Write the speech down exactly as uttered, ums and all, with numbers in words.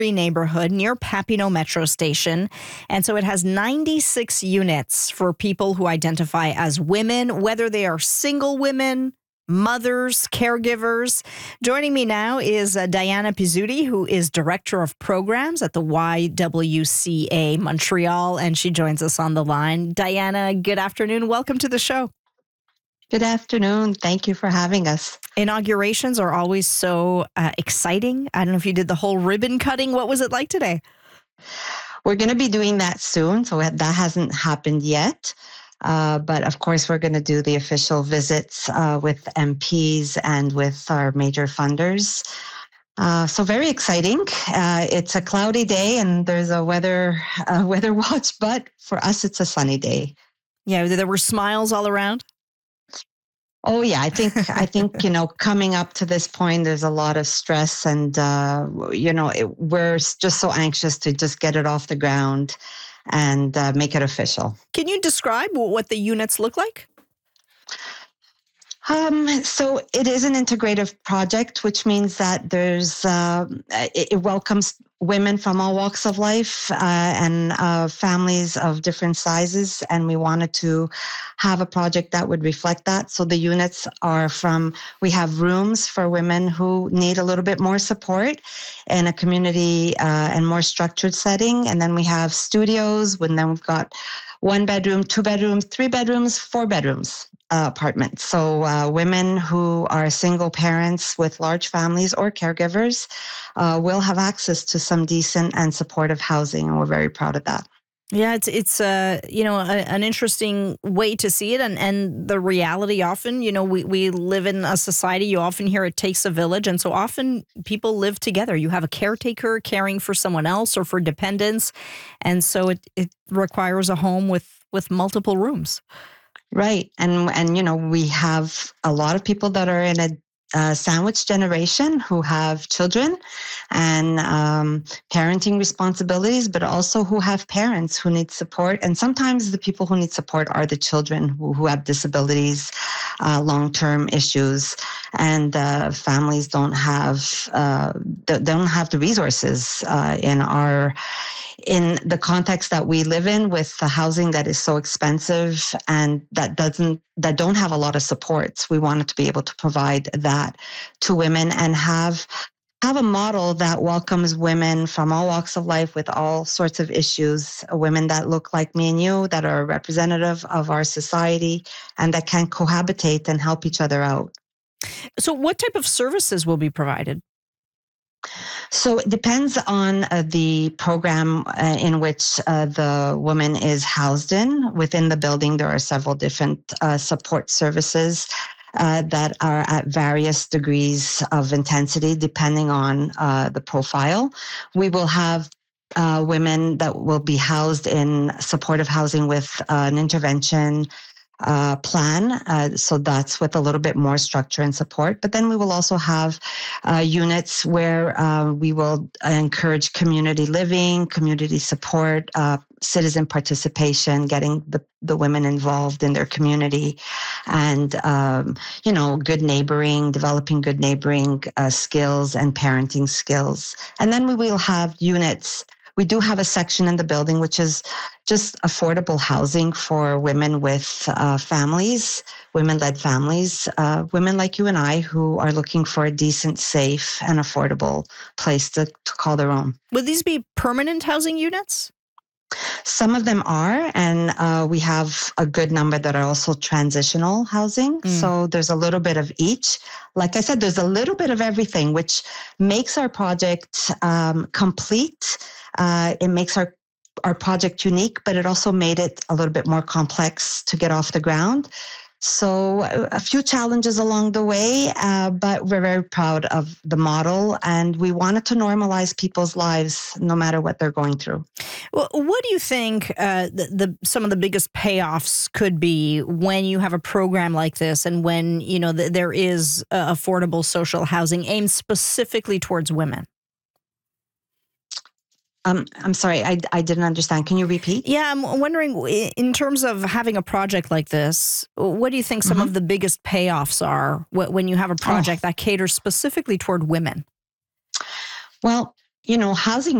neighborhood near Papineau Metro Station. And so it has ninety-six units for people who identify as women, whether they are single women, mothers, caregivers. Joining me now is uh, Diana Pizzuti, who is Director of Programs at the Y W C A Montreal, and she joins us on the line. Diana, good afternoon. Welcome to the show. Good afternoon. Thank you for having us. Inaugurations are always so uh, exciting. I don't know if you did the whole ribbon cutting. What was it like today? We're going to be doing that soon, so that hasn't happened yet. Uh, but of course, we're going to do the official visits uh, with M Ps and with our major funders. Uh, so very exciting. Uh, it's a cloudy day and there's a weather uh, weather watch, but for us, it's a sunny day. Yeah, there were smiles all around. Oh yeah, I think I think you know, coming up to this point, there's a lot of stress, and uh, you know, it, we're just so anxious to just get it off the ground and uh, make it official. Can you describe what the units look like? Um, so it is an integrative project, which means that there's uh, it, it welcomes women from all walks of life uh, and uh, families of different sizes, and we wanted to have a project that would reflect that. So the units are from, we have rooms for women who need a little bit more support in a community uh, and more structured setting, and then we have studios, and then we've got one bedroom, two bedrooms, three bedrooms, four bedrooms. Uh, apartments. So uh, women who are single parents with large families or caregivers uh, will have access to some decent and supportive housing, and we're very proud of that. Yeah, it's it's uh, you know a, an interesting way to see it, and, and the reality often, you know, we, we live in a society, you often hear it takes a village, and so often people live together. You have a caretaker caring for someone else or for dependents, and so it, it requires a home with, with multiple rooms. Right. And, and, you know, we have a lot of people that are in a uh, sandwich generation who have children and um, parenting responsibilities, but also who have parents who need support. And sometimes the people who need support are the children who, who have disabilities, uh, long-term issues, and uh, families don't have, uh, don't have the resources uh, in our in the context that we live in, with the housing that is so expensive and that doesn't, that don't have a lot of supports. We wanted to be able to provide that to women and have have a model that welcomes women from all walks of life with all sorts of issues, women that look like me and you, that are representative of our society and that can cohabitate and help each other out. So what type of services will be provided? So it depends on uh, the program uh, in which uh, the woman is housed in. Within the building, there are several different uh, support services uh, that are at various degrees of intensity, depending on uh, the profile. We will have uh, women that will be housed in supportive housing with uh, an intervention Uh, plan. Uh, so that's with a little bit more structure and support. But then we will also have uh, units where uh, we will encourage community living, community support, uh, citizen participation, getting the, the women involved in their community, and, um, you know, good neighboring, developing good neighboring uh, skills and parenting skills. And then we will have units. We do have a section in the building which is just affordable housing for women with uh, families, women-led families, uh, women like you and I who are looking for a decent, safe, and affordable place to, to call their own. Would these be permanent housing units? Some of them are, and uh, we have a good number that are also transitional housing. Mm. So there's a little bit of each. Like I said, there's a little bit of everything, which makes our project um, complete. Uh, it makes our our project unique, but it also made it a little bit more complex to get off the ground. So a few challenges along the way, uh, but we're very proud of the model, and we wanted to normalize people's lives no matter what they're going through. Well, what do you think uh, the, the some of the biggest payoffs could be when you have a program like this, and when you know th- there is uh, affordable social housing aimed specifically towards women? Um, I'm sorry, I, I didn't understand. Can you repeat? Yeah, I'm wondering, in terms of having a project like this, what do you think some mm-hmm. of the biggest payoffs are when you have a project oh. that caters specifically toward women? Well, you know, housing